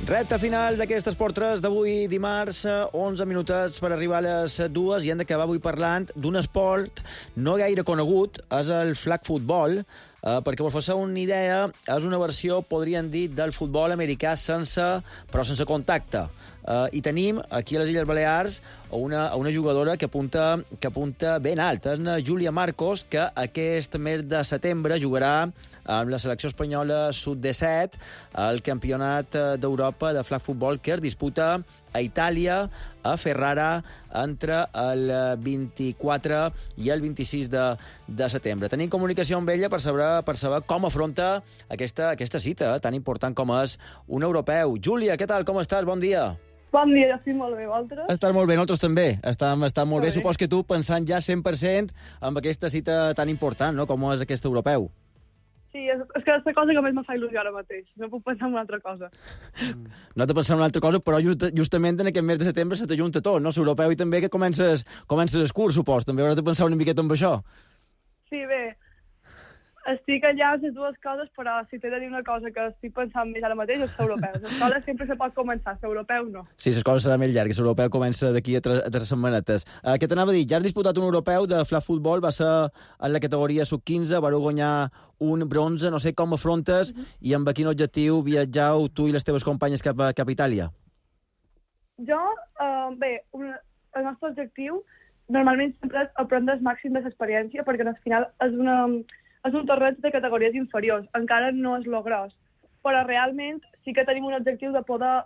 Recta final d'aquest Esport 3 d'avui dimarts, 11 minutets per arribar a les 2 i hem d'acabar avui parlant d'un esport no gaire conegut, és el flag football, perquè vos feu una idea, és una versió, podríem dir, del futbol americà però sense contacte. I tenim aquí a les Illes Balears una jugadora que apunta ben alt. És una Júlia Marcos, que aquest mes de setembre jugarà amb la selecció espanyola sub-17 al Campionat d'Europa de flag football que es disputa a Itàlia, a Ferrara, entre el 24 i el 26 de setembre. Tenim comunicació amb ella per saber com afronta aquesta cita tan important com és un europeu. Júlia, què tal? Com estàs? Bon dia. Bon dia, jo estic molt bé, vosaltres? Estàs molt bé, nosaltres també. Estem molt bé. Supos que tu pensant ja 100% amb aquesta cita tan important, no?, com és aquest europeu. Sí, és que és la cosa que més me fa il·lusió ara mateix. No puc pensar en una altra cosa. No t'he pensat en una altra cosa, però justament en aquest mes de setembre se t'ajunta tot, no? L'europeu i també que comences el curs, supos. També hauràs de pensar una miqueta en això. Sí, bé. Estic allà amb les dues coses, però si t'he de dir una cosa que estic pensant més ara mateix és l'europeu. L'escola sempre se pot començar, l'europeu no. Sí, l'escola serà més llarga, l'europeu comença d'aquí a 3 setmanetes. Què t'anava a dir? Ja has disputat un europeu de flag football, va ser en la categoria sub-15, vareu guanyar un bronze, no sé com afrontes i amb quin objectiu viatjau tu i les teves companyes cap a Itàlia? Jo, bé, el nostre objectiu normalment sempre és aprendre el màxim de l'experiència, perquè al final és un torneig de categories inferiors, encara no és lo gros, però realment sí que tenim un objectiu de poder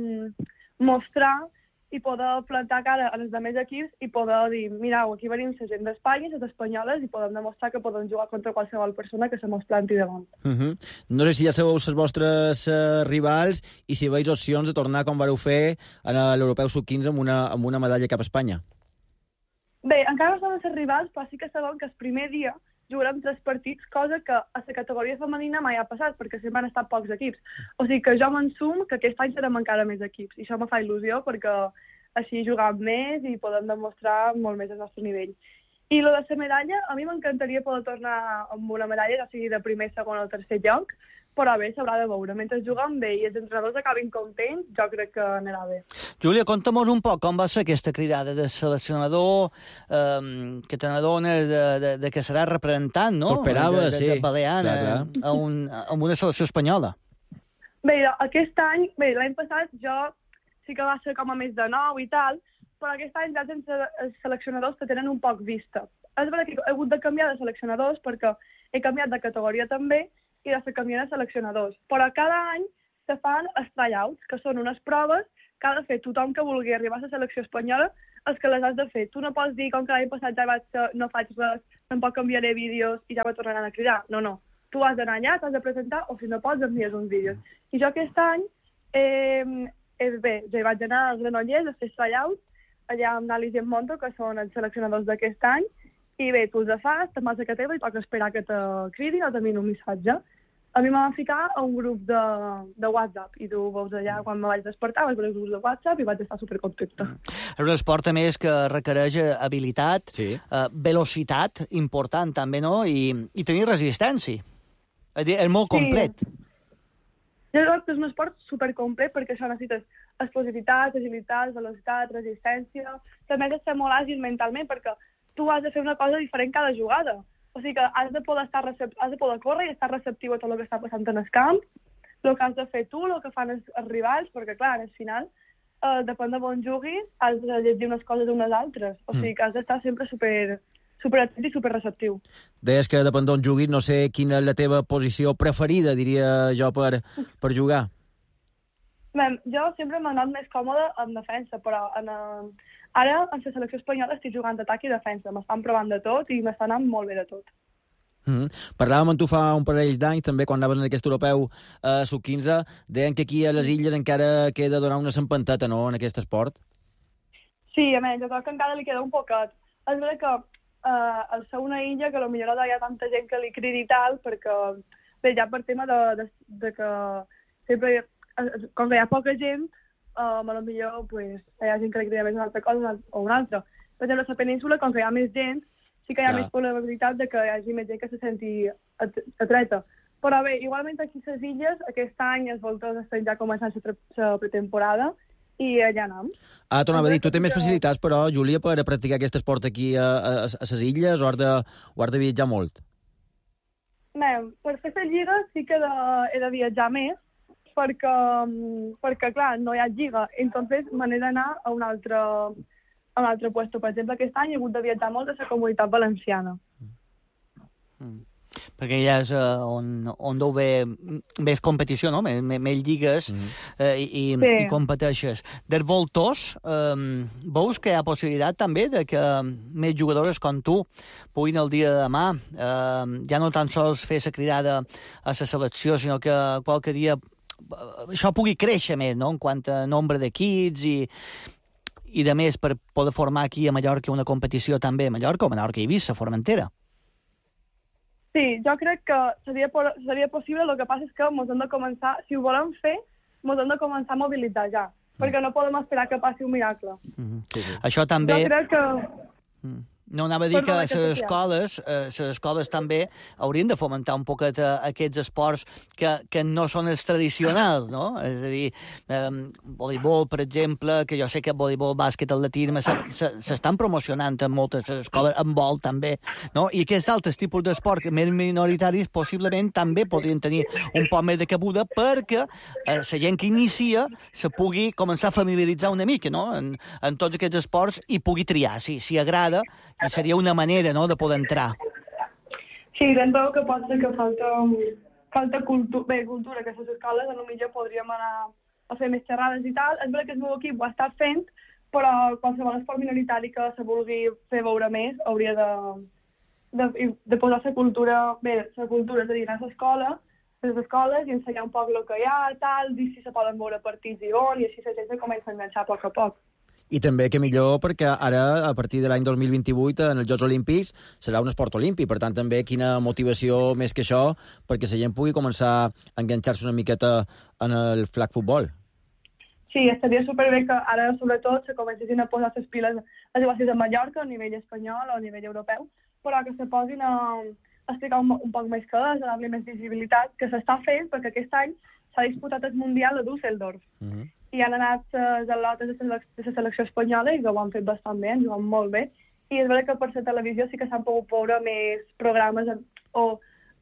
mostrar i poder plantar cara als altres equips i poder dir, mireu, aquí venim la gent d'Espanya, les espanyoles, i podem demostrar que podem jugar contra qualsevol persona que se mos planti davant. No sé si ja sabeu les vostres rivals i si veus opcions de tornar com vareu fer a l'Europeu Sub-15 amb una medalla cap a Espanya. Bé, encara no sabem els rivals, però sí que sabem que el primer dia jugarem 3 partits, cosa que a la categoria femenina mai ha passat, perquè sempre han estat pocs equips. O sigui que jo m'ensum que aquest any serem encara més equips, i això me fa il·lusió perquè així juguem més i podem demostrar molt més el nostre nivell. I lo de la medalla, a mi m'encantaria poder tornar amb una medalla, ja sigui de primer, segon o tercer lloc, però bé, s'haurà de veure. Mentre juguem bé i els entrenadors acabin contents, jo crec que anirà bé. Júlia, conta'm un poc com va ser aquesta cridada de seleccionador, que te n'adones de que serà representant, no? T'esperava, sí. De Balear a una selecció espanyola. Bé, aquest any, l'any passat jo sí que va ser com a més de nou i tal, però aquest any ja els seleccionadors que tenen un poc vista. És veritat que he hagut de canviar de seleccionadors perquè he canviat de categoria també i de ser canviant de seleccionadors. Però cada any se fan els tryouts, que són unes proves que ha de fer tothom que vulgui arribar a la selecció espanyola, els que les has de fer. Tu no pots dir, com que l'any passat ja no faig res, tampoc canviaré vídeos i ja me tornaran a cridar. No. Tu has d'anar allà, t'has de presentar, o si no pots, envies uns vídeos. I jo aquest any, ja vaig anar als Granollers a fer tryouts, allà amb l'Alice i en Monto, que són els seleccionadors d'aquest any, i bé, tu els fas, te'n vas a casa teva i toca esperar que te cridin o t'enviïn un missatge. A mi m'van ficar a un grup de WhatsApp i tu veus allà, quan me vaig despertar, vaig veure els grups de WhatsApp i vaig estar supercontenta. És un esport, a més, que requereix habilitat, sí, velocitat, important també, no?, i tenir resistència. És molt complet. Sí. Jo crec que és un esport supercomplet perquè això necessites explosivitat, agilitat, velocitat, resistència. També has de ser molt àgil mentalment perquè tu has de fer una cosa diferent cada jugada. O sigui que has de poder córrer i estar receptiu a tot el que està passant en el camp, el que has de fer tu, el que fan els rivals, perquè clar, al final, depèn de on juguis, has de llegir unes coses d'unes altres. O sigui que has d'estar sempre super atent i super receptiu. Deies que depèn d'on juguis, no sé quina és la teva posició preferida, diria jo, per jugar. Bé, jo sempre m'he anat més còmode en defensa, però ara en la selecció espanyola estic jugant d'atac i defensa. M'estan provant de tot i m'està anant molt bé de tot. Parlàvem amb tu fa un parell d'anys, també, quan anaves en aquest europeu sub-15, deien que aquí a les illes encara queda donar una sempanteta, no?, en aquest esport. Sí, a més, jo crec que encara li queda un poquet. És veritat que al ser una illa, que potser no hi ha tanta gent que li cridi tal, perquè bé, ja per tema de que sempre, com que hi ha poca gent, potser hi ha gent que li crida més una altra cosa o una altra. Per exemple, a la península, com que hi ha més gent, sí que hi ha més probabilitat de que hi hagi més gent que se senti atreta. Però bé, igualment aquí a les illes, aquest any els voltors estan ja començant la pretemporada i allà anem. Tornava a dir, tu tens més facilitats, però, Júlia, per a practicar aquest esport aquí a les illes o has de viatjar molt? Bé, per fer la lliga sí que he de viatjar més, perquè clar, no hi ha lliga. Entonces me n'he d'anar a un altre puesto. Per exemple, aquest any he hagut de viatjar molt a la Comunitat Valenciana. Perquè ja és on deu més competició, no? Més lligues i competeixes. Dels voltors, veus que hi ha possibilitat també de que més jugadores com tu puguin el dia de demà ja no tan sols fer la cridada a la selecció, sinó que qualque dia això pugui créixer més, no?, en quant a nombre d'equips i de més per poder formar aquí a Mallorca una competició també a Mallorca o Menorca i Eivissa, Formentera. Sí, jo crec que seria possible, el que passa és que ens hem de començar, si ho volem fer, ens hem de començar a mobilitzar ja, perquè no podem esperar que passi un miracle. Sí. Això també... Jo crec que... No, anava a dir que les escoles també haurien de fomentar un poquet aquests esports que no són els tradicionals, no? És a dir, voleibol, per exemple, que jo sé que voleibol, bàsquet, atletisme s'estan promocionant en moltes escoles, en vol també, no? I aquests altres tipus d'esports més minoritaris possiblement també podrien tenir un poc més de cabuda perquè la gent que inicia se pugui començar a familiaritzar una mica, no?, en tots aquests esports i pugui triar, si agrada. I seria una manera, no?, de poder entrar. Sí, d'entrada que pot ser que falta cultura, que a les escoles potser podríem anar a fer més xerrades i tal. És veritat que el meu equip ho ha estat fent, però qualsevol esport minoritari que se vulgui fer veure més hauria de posar la cultura, és a dir, anar a les escoles i ensenyar un poc el que hi ha, tal, dir si se poden veure partits i on, i així la gent se comença a enganxar a poc a poc. I també que millor perquè ara, a partir de l'any 2028, en els Jocs Olímpics, serà un esport olímpic. Per tant, també quina motivació més que això perquè la gent pugui començar a enganxar-se una miqueta en el flag futbol. Sí, estaria superbé que ara, sobretot, se comencessin a posar les piles a jugadors a Mallorca, a nivell espanyol o a nivell europeu, però que se posin a explicar un poc més que és, a donar-li més visibilitat, que s'està fent, perquè aquest any s'ha disputat el Mundial a Düsseldorf. I han anat les al·lotes de la selecció espanyola i que ho han fet bastant bé, ens ho van molt bé. I és veritat que per la televisió sí que s'han pogut veure més programes o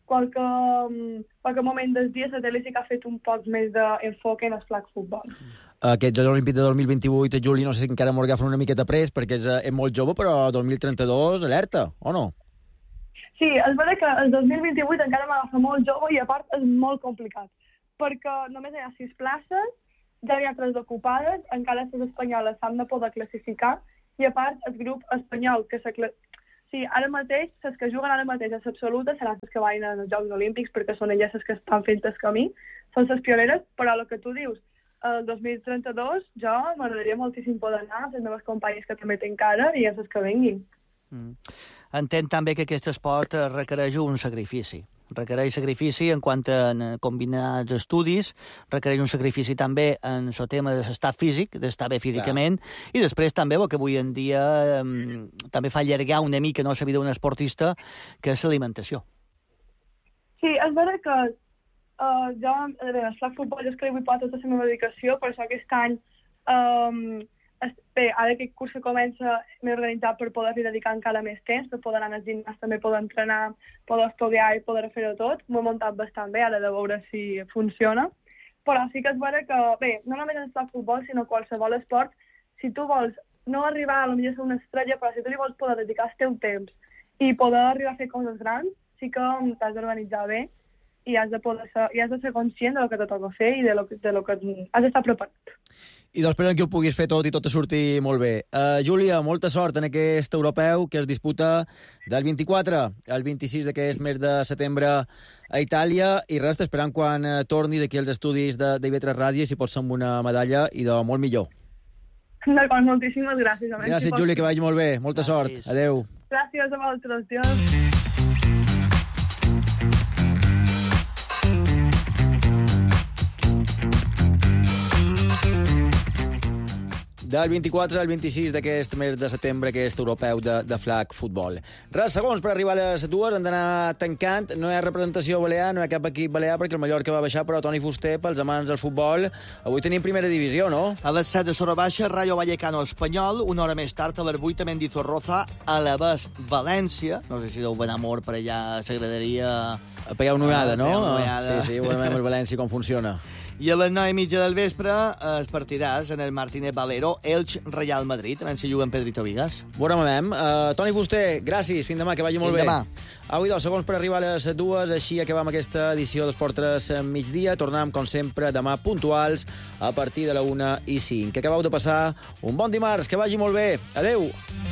qualque moment del dia la tele sí que ha fet un poc més d'enfoc en el flag futbol. Aquest Jocs Olímpics de 2028, Juli, no sé si encara m'ho agafen una miqueta pres perquè és molt jove, però 2032, alerta, o no? Sí, és veritat que el 2028 encara m'agafa molt jove i a part és molt complicat, perquè només hi ha 6 places, ja n'hi ha 3 ocupades, encara les espanyoles s'han de poder classificar, i a part el grup espanyol, sí, ara mateix, les que juguen ara mateix a l'absoluta seran les que vagin als Jocs Olímpics, perquè són elles les que estan fent el camí, són les pioneres, però el que tu dius, el 2032, jo m'agradaria moltíssim poder anar, les meves companyes que també tenen cara i els que venguin. Entenc també que aquest esport requereix un sacrifici. Requereix sacrifici en quant a combinar els estudis, requereix un sacrifici també en el tema de l'estat físic, d'estar bé físicament, i després també el que avui en dia també fa allargar una mica la vida d'un esportista, que és l'alimentació. Sí, és veritat que jo, el flag futbol, és que li vull posar tota la meva dedicació, per això aquest any bé, ara aquest curs que comença m'he organitzat per poder-hi dedicar encara més temps, per poder anar al gimnàs, també poder entrenar, poder estudiar i poder fer-ho tot. M'ho he muntat bastant bé, ara de veure si funciona. Però sí que és vera que, bé, no només en el futbol, sinó qualsevol esport, si tu vols no arribar a potser ser una estrella, però si tu li vols poder dedicar el teu temps i poder arribar a fer coses grans, sí que t'has d'organitzar bé i has de ser conscient del que te toca fer i de lo que has d'estar preparat. I doncs esperem que ho puguis fer tot i tot a sortir molt bé. Júlia, molta sort en aquest europeu que es disputa del 24 al 26 d'aquest mes de setembre a Itàlia, i res, t'esperant quan tornis aquí als estudis d'IV3 Ràdio i si pots ser amb una medalla i de molt millor. D'acord, moltíssimes gràcies. Gràcies, Júlia, que vagi molt bé. Molta sort. Adéu. Gràcies a vosaltres. Adiós. del 24 al 26 d'aquest mes de setembre, aquest europeu de flag futbol. Res, segons per arribar a les 2, han d'anar tancant. No hi ha representació balear, no hi ha cap equip balear, perquè el Mallorca va baixar, però Toni Fuster, pels amants del futbol, avui tenim primera divisió, no? A les 7 de Sora Baixa, Rayo Vallecano Espanyol, una hora més tard, a les 8 a Mendizorroza, a la vez València. No sé si deu ben amor per allà, s'agradaria... A pegar una ullada, no? Pegar una ullada. Sí, veurem el València com funciona. I a les 9:30 del vespre es partiràs en el Martínez Valero, Elx, Real Madrid. També se juguen Pedrito Vigas. Veurem. Toni Fuster, gràcies. Fins demà, que vagi molt bé. Fins demà. Avui 2 segons per arribar a les 2. Així acabem aquesta edició d'Esport 3 migdia. Tornem, com sempre, demà puntuals a partir de la 1:05. Que acabeu de passar un bon dimarts. Que vagi molt bé. Adeu.